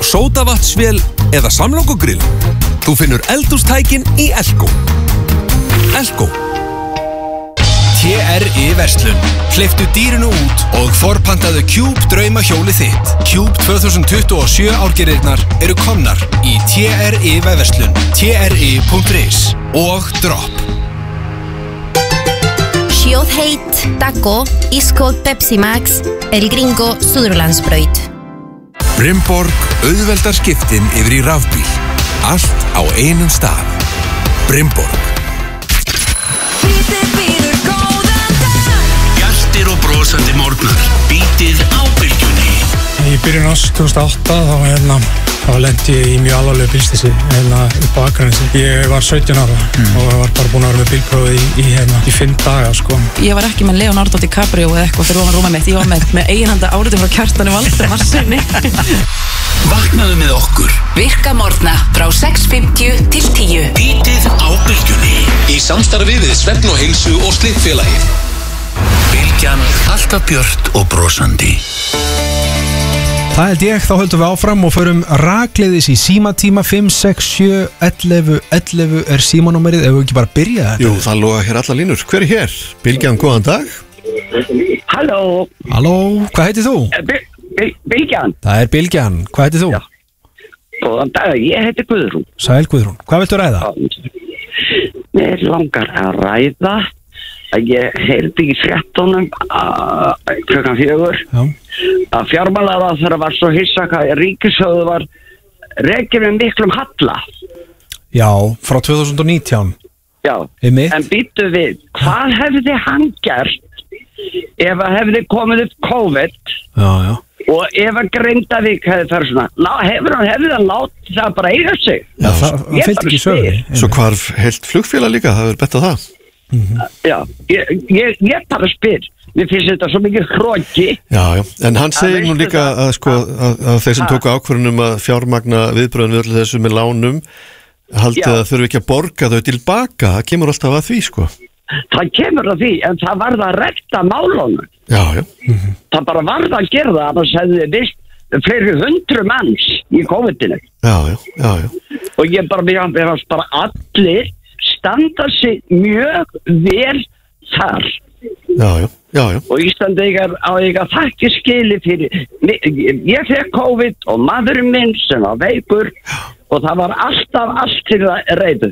sódavatnsvél eða samlokugrill? Þú finnur eldhústækin í Elko. Elko. TRI Verslun. Hleyptu dýrinu út og forpantaðu Cube draumahjólið þitt. Cube 2027 árgerðirnar eru komnar í TRI Verslun, tri.is og Drop. Sjóðheit, Taco, Ískold Pepsi Max, El Gringo, Suðurlandsbraut. Brimborg auðveldar skiptin yfir í rafbíl. Allt á einum stað. Brimborg. Hjartir og brosandi morgnar. Bítið á bylgjunni. Í byrjun árs 2008 þá lendi ég í mjög alvarlegu bílslysi upp á Akranesi. Ég var 17 ára og var bara búinn að vera með bílprófið í 5 daga sko. Ég var ekki með Leonardo DiCaprio eða eitthvað fyrir ofan rúmið mitt. Ég var með eiginhanda áritum frá Kjartani Valdimarsinni. Vaknaðu með okkur. Virka morgna frá 6:50 til 10. Bítið á bylgjunni. Í samstarfi við Svefn og heilsu og Slippfélagið. Bylgjan alltaf björt og brosandi. Það held ég, þá höldum við áfram og förum rakleiðis í símatíma 5, 6, 7, 11 er símanúmerið, ef við ekki bara byrja þetta. Jú, það loga hér alla línur. Hver er hér? Bylgjan, góðan dag. Halló. Halló, hvað heitir þú? Bylgjan. Það er Bylgjan, hvað heitir þú? Já. Góðan dag, ég heiti Guðrún. Sæl Guðrún, hvað viltu ræða? Mér langar að ræða að ég heyrði í fréttunum klukkan 4 að fjármálaráðherra var svo hissa hvað ríkissjóður var rekið með miklum halla. Já, frá 2019. Já, en býttu við, hvað hefði hann gert ef að hefði komið upp COVID? Já. Og ef að Grindavík hefði farið svona, hefði hann látið það bara eiga sig? Já, það fylgdi ekki sögur. Svo hvarf heilt flugfélag líka, það verður bettað það. Já, ég bara spyr. Mér finnst þetta svo mikið hróki. Já, en hann segir nú líka að þeir sem tóku ákvörðunum að fjármagna viðbröðin við öllu þessu með lánum haldið að þurfi ekki að borga þau tilbaka. Það kemur alltaf að því, sko. Það kemur að því, en það varð að redda málunum. Já. Það bara varð að gera það, annars hefði þið vist fleiri 100 manns í COVID-inu. Já. Og ég bara allir standa sig mjög vel þar. Já. Og Íslandingar á eiga þakki skili fyrir. Ég fekk COVID og maðurinn minn sem var veikur og það var alltaf allt til að reiðu.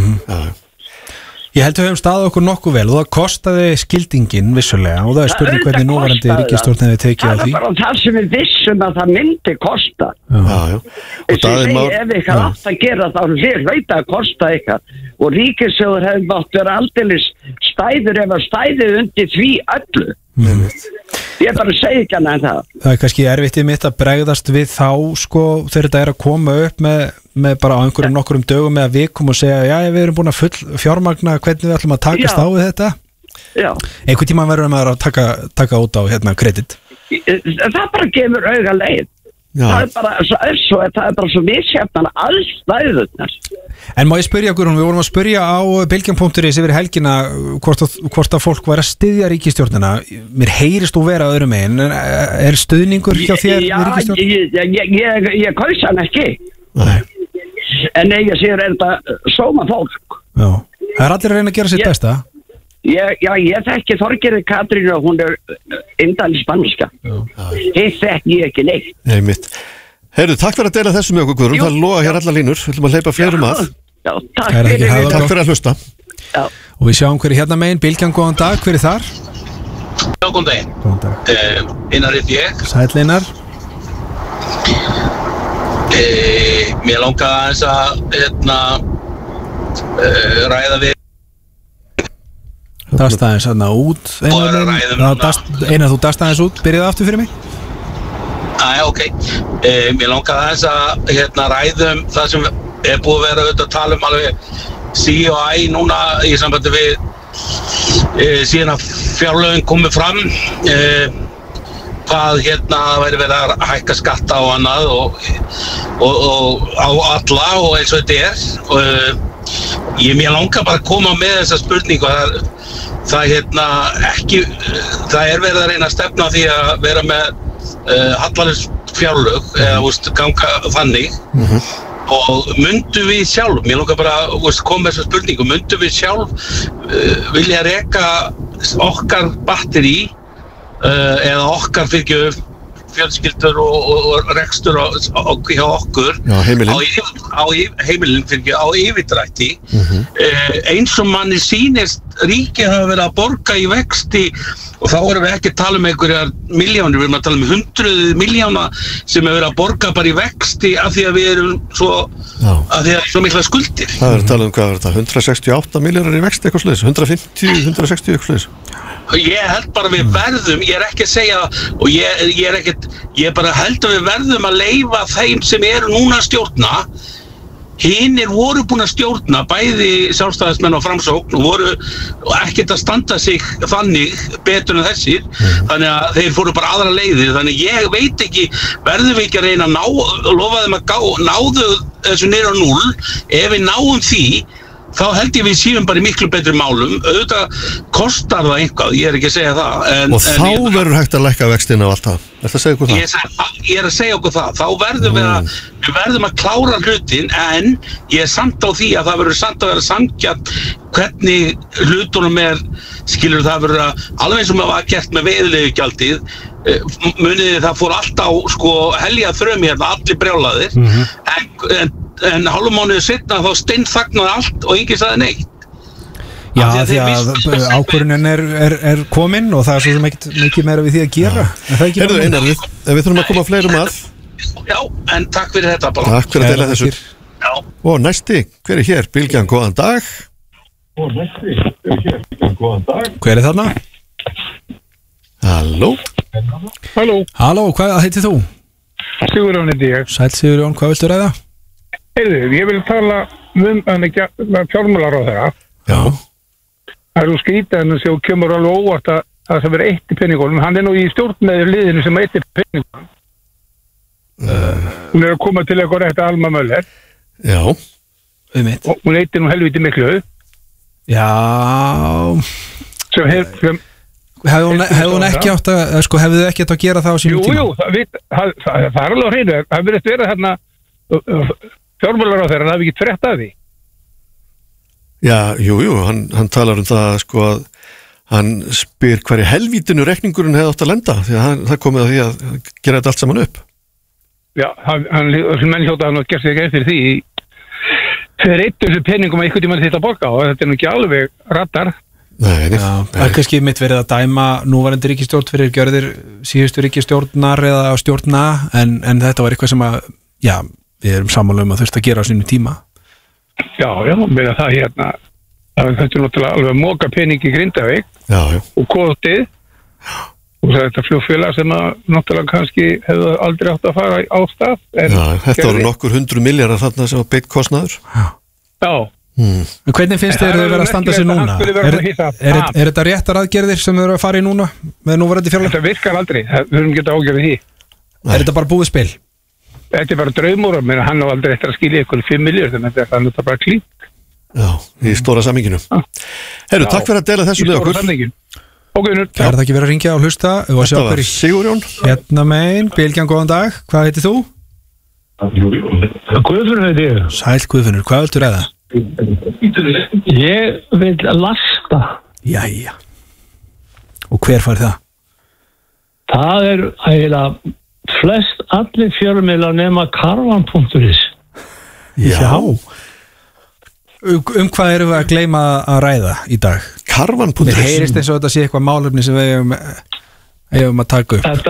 Ég held að við höfum staðið okkur nokkuð vel og það kostaði skildingin vissulega og það er spurning hvernig núverandi ríkisstjórn hefði tekið á því. Það er bara það sem við vissum að það myndi kosta. Já. Og það er mál. Ef eitthvað átt að gera þá hlaut að kosta eitthvað og ríkissjóður hefði mátt vera aldeilis stæður ef að stæði undir því öllu. Ég bara segi ekki annað en það. Það er kannski erfitt mitt að bregðast við þá sko þegar þetta er að koma upp með bara á einhverjum nokkurum dögum með að vikum og segja já við erum búin að full fjármagna hvernig við ætlum að takast á við þetta. Já. Einhvern tíma verður maður að taka út á kredit. Það bara gefur auga leið. Það er bara svo misjafnan allstæðurnar. En má ég spyrja okkur, við vorum að spyrja á Bylgjan.is yfir helgina hvort að fólk var að styðja ríkisstjórnina. Mér heyrist þú vera öðrum megin. Er stuðningur hjá þér við ríkisstjórnina? Ég kaus hann ekki. Nei. En ég sér þetta sóma fólk. Já. Það er allir að reyna að gera sitt besta. Ég þekki Þorgerði Katrínu og hún er indæli spanska. Hitt þekki ég ekki neitt. Nei mitt. Heyrðu, takk fyrir að deila þessu með okkur Guðrún. Það loga hér alla línur. Við ætlum að hleypa fleirum að. Já, takk fyrir að hlusta. Já. Og við sjáum hverju hérna megin. Bylgjan, góðan dag, hver er þar? Já, góðan dag. Góðan dag. Einar heiti ég. Sæll Einar. Mér langaði aðeins að ræða við Dast aðeins aðna út Einar, þú dast aðeins út. Byrjaðu aftur fyrir mig. Ok. Mér langaði aðeins að ræðum það sem er búið að vera auðvitað að tala um alveg sí og æ núna í sambandi við síðan að fjárlögin komið fram hvað það væri verið að hækka skatta og annað og á alla og eins og þetta er mér langar bara að koma með þessa spurningu það er verið að reyna að stefna því að vera með hallarins fjárlög eða ganga þannig og myndum við sjálf, mér langar bara að koma með þessa spurningu, myndum við sjálf vilja reka okkar batteri eða okkar fjölskyldur og rekstur hjá okkur á heimilin á yfirdrætti eins og manni sýnist ríkið hafa verið að borga í vexti og þá erum við ekki að tala um einhverjar milljónir, við erum að tala um 100 milljóna sem hefur verið að borga bara í vexti af því að við erum svo mikla skuldir. Það er að tala um hvað er þetta, 168 milljónar í vexti eitthvað sliðis, 150, 160 eitthvað sliðis. Ég held bara við verðum, ég er ekki að segja og ég bara held að við verðum að leyfa þeim sem eru núna að stjórna. Hinir voru búin að stjórna, bæði sjálfstæðismenn og Framsókn og voru ekkert að standa sig þannig betur en þessir, þannig að þeir fóru bara aðra leiðir, þannig ég veit ekki, verðum við ekki að reyna að lofa þeim að náðu þessu niður á 0, ef við náum því, þá held ég við séum bara í miklu betri málum, auðvitað kostar það einhvað, ég er ekki að segja það. Og þá verður hægt að lækka vextina og allt það, er það að segja okkur það? Ég er að segja okkur það, þá verðum við verðum að klára hlutin, en ég er samt á því að það verður samt að vera sanngjarnt hvernig hlutunum skilur það verður alveg eins og maður var gert með veiðileigugjaldið, muniði það fór allt á helja þrömi hérna, allir brjálaðir, en hálfum mánuði seinna þá steinþagnaði allt og enginn sagði neitt. Já, því að ákvörðunin er komin og það er svo sem mikið meira við því að gera. Heyrðu Einar, við þurfum að koma fleirum að. Já, en takk fyrir þetta bara. Takk fyrir að deila þessu. Og næsti, hver er hér? Bylgjan, góðan dag. Hver er þarna? Halló. Halló, hvað heitir þú? Sigurjón heiti ég. Sæll Sigurjón, hvað viltu ræða? Heyrðu, ég vil tala fjármálaráðherra. Já. Það er skrítið en þess að kemur alveg óvart að það verður eitt í peningólum. Hann er nú í stjórnmeður liðinu sem eitt í peningólum. Hún er að koma til eitthvað rétt að Alma Möller. Já. Og hún eitir nú helviti miklu. Já. Hefðu hún ekki átt að, hefðu þið ekki átt að gera það á sínum tíma? Jú, það er alveg á hreinu. Það verður verið hérna fjármálaráðherra, það hefði ekki frétt af því. Já, jú, hann talar um það að hann spyr hverju helvítinu reikningurinn hefði átt að lenda því að það komið að því að gera þetta allt saman upp. Já, þessi menn hljóta hann og gerst ekki eftir því þeir eittu þessu peningum að ykkur tíma þetta að borga og þetta er nú ekki alveg rattar. Nei. Það er kannski mitt verið að dæma núverandi ríkisstjórn fyrir gjörðir síðustu ríkisstjórnar eða stjórna en þetta var eitthvað sem að, já, við erum sammála um að þurft að gera á sínum tíma. Já, með það hérna, þetta er náttúrulega alveg að móka pening í Grindavík og kotið og þetta flugfélag sem að náttúrulega kannski hefðu aldrei átt að fara á stað. Já, þetta voru nokkur 100 milljarðar þarna sem var beitt kostnaður. Já. En hvernig finnst þér að vera að standa sig núna? Er þetta réttar aðgerðir sem þau eru að fara í núna með núverandi fjárlög? Þetta virkar aldrei, við höfum getað ágjörðið því. Er þetta bara búið spil? Þetta er bara draumur, menn hann á aldrei eftir að skilja ykkur 5 miljónir, þannig að það er bara klík. Já, í stóra samminginu. Herru, takk fyrir að deila þessu með okkur. Það er ekki verið að ringja og hlusta. Þetta var Sigurjón. Hérna megin, Bylgjan, góðan dag. Hvað heitir þú? Guðfinnur heiti ég. Sæll Guðfinnur, hvað viltu ræða? Ég vil lasta. Jæja. Og hver fær það? Það er eiginlega flest allir fjölmiðlar nema karvan.is. Já. Hvað erum við að gleyma að ræða í dag? Karvan.is. Mér heyrist eins og þetta sé eitthvað málefni sem við eigum að taka upp.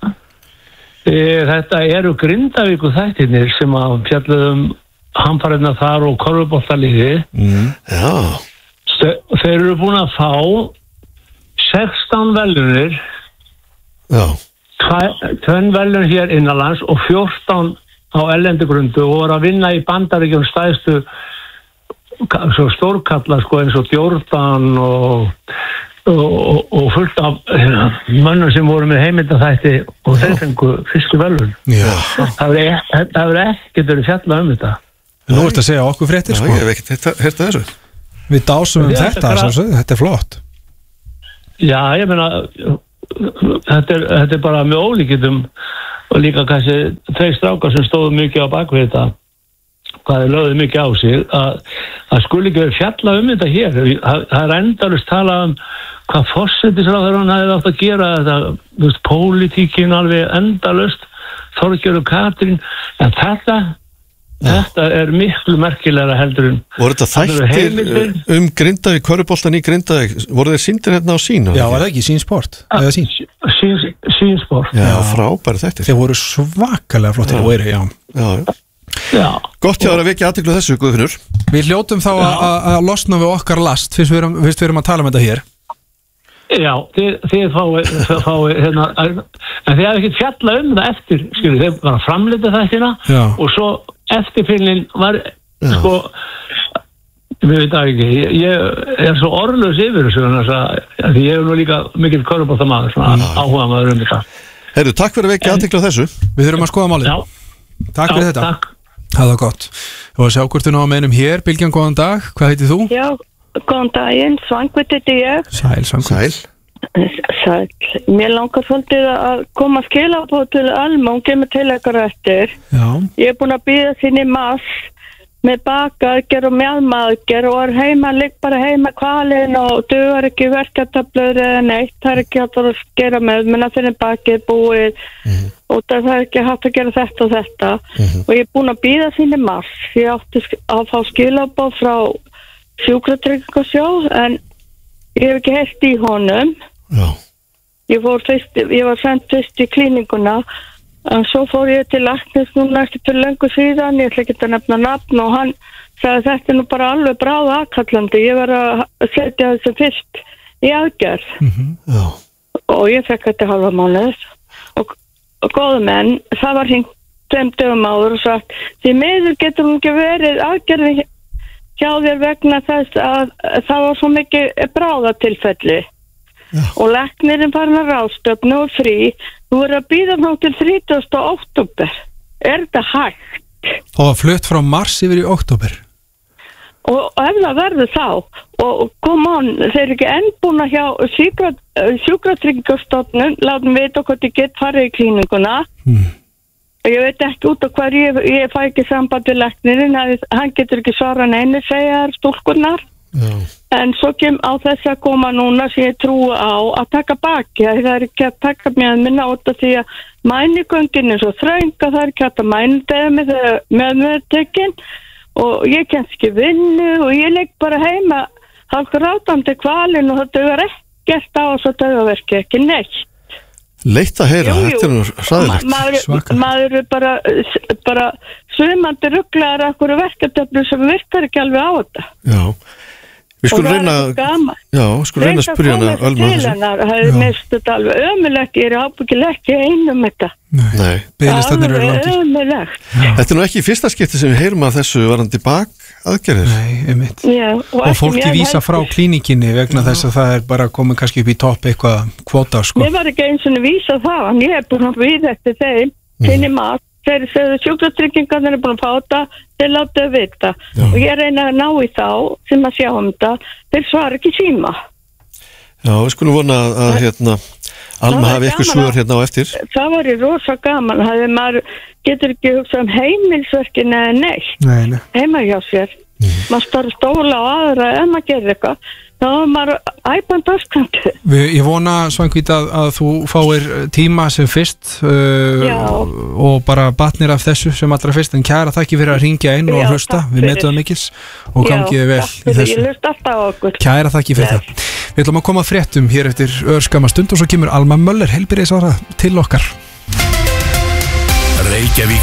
Þetta eru Grindavíku þættirnir sem að fjalluðum hamfarirna þar og korfuboltaliði. Já. Þeir eru búin að fá 16 velunir. Já. 2 velun hér innanlands og 14 á erlendugrundu og voru að vinna í Bandaríkjum stæðstu stórkalla eins og Jordan og fullt af mönnum sem voru með heimildaþætti og þeir fengu fyrstu velun. Það hefur ekkert verið fjallað um þetta. Nú ertu að segja okkur fréttir sko. Ég hef ekkert heyrt þessu. Við dásum þetta, þetta er flott. Já, ég meina þetta er bara með ólíkindum og líka kannski 2 strákar sem stóðu mikið á bakvið þetta, hvað þeir lögðu mikið á sig, að skuli ekki fjalla þetta hér. Það endalaust talað hvað forsætisráðherrann hefði átt að gera þetta, þú veist, pólitíkin alveg endalaust, Þorgerður Katrín, en þetta miklu merkilegra heldur en... Voru þetta þættir Grindavík, körfuboltan í Grindavík, voru þeir sýndir hérna á Sín? Já, var það ekki Sínsport? Eða Sín? Sínsport. Já, frábæri þættir. Þeir voru svakalega flottir og eru, Já. Gott hjá þér að vekja athygli á þessu, Guðfinnur. Við hljótum þá að losna við okkar last fyrst við erum að tala um þetta hér. Já, þið fáið hérna, en þið hefði ekki fjalla það eftir, skilur, þið var að framleita þættina og svo eftirfylgnin var, sko, ég veit það ekki, ég er svo orðlaus yfir þessu, því ég nú líka mikill körfuboltamaður, svona áhuga maður þetta. Heyrðu, takk fyrir að vekja athygli á þessu. Við þurfum að skoða málið. Já. Takk fyrir þetta. Takk. Það var gott. Og að sjá hvort þú ná að meinum hér. Bylgjan, góðan dag. Hvað heitir þú? Já, góðan daginn. Svangvit heiti ég. Sæl, Svangvit. Sæl. Mér langar svolítið að koma að skilabóð til Alma, hún kemur til ekkar eftir. Já. Ég er búin að bíða þín í mars með bakaðgerð og mjálmaðgerð og er heima, ligg bara heima kvalinn og dugar ekki verkeftablöður eða neitt. Það er ekki hægt að gera með, menna fyrir bakið búið og það er ekki hægt að gera þetta og þetta. Og ég er búin að bíða þín í mars. Ég átti að fá skilabóð frá Sjúkratryggingasjóð en ég hef ekki heyrt í honum. Já. Ég var sendt fyrst í klíninguna en svo fór ég til læknis núna eftir fyrir löngu síðan, ég ætla ekki að nefna nafn og hann sagði þetta er nú bara alveg bráð aðkallandi, ég var að setja þessu fyrst í aðgerð. Og ég fekk þetta halva mánuð og góðu menn, það var hringt 5 dögum áður og sagt því miður getur hún ekki verið aðgerði hjá þér vegna þess að það var svo mikið bráðatilfelli. Og læknirinn farin að ráðstöfnu og frí, þú verður að bíða þá til 30. október. Er þetta hægt? Það var flutt frá mars yfir í október. Og ef það verður þá, og come on, þeir eru ekki enn búin að hjá Sjúkratryggingastofnun, látum vita hvort ég get farið í klíninguna. Ég veit ekki út á hver ég fæ ekki samband við læknirinn, hann getur ekki svara neinu, segja þær stúlkurnar. En svo á þess að koma núna sem ég trúi á að taka baki, það er ekki að taka mér minna út af því að mænigöngin er svo þrönga, það er ekki að mænudeða með meðtökin og ég kemst ekki vinnu og ég legg bara heima halkur átandi kvalinn og það dögur ekkert á þess að dögaverki ekki neitt. Leitt að heyra, þetta er nú hræðilegt. Maður er bara svimandi rugglaðar af hverju verkeftöflu sem virkar ekki alveg á þetta. Já. Við skulum reyna að spyrja hana Alma þessu. Það hefði mist þetta alveg ömulegt, ég er ábyggilega ekki einum þetta. Nei. Biðlistarnir eru langir. Ömulegt. Þetta er nú ekki í fyrsta skipti sem við heyrum að þessu varandi bakaðgerðir. Nei, einmitt. Og fólki vísa frá klínikinni vegna þess að það er bara komið kannski upp í topp eitthvað kvóta, sko. Mér var ekki eins og vísa það, en ég er búin að við eftir þeim, sinni mat. Þeir segðu sjúkratryggingarnir er búin að fá þetta, þeir látaðu vita. Og ég reyna að ná í þá sem að sjá þetta, þeir svara ekki síma. Já, við skulum vona að Alma hafi eitthvað svör hérna á eftir. Það var rosa gaman, maður getur ekki hugsað um heimilsverkin eða neitt. Heima hjá sér. Maður starf stóla á aðra ef maður gerir eitthvað. þá var maður æpandi öskandi. Ég vona, Svangvít, að þú fáir tíma sem fyrst og bara batnir af þessu sem allra fyrst, en kæra þakki fyrir að ringja inn og hlusta, við metum það mikils og gangiði vel í þessu. Ég hlusta alltaf á okkur. Kæra þakki fyrir það. Við ætlum að koma að fréttum hér eftir örskama stund og svo kemur Alma Möller, heilbrigðisráðherra, til okkar.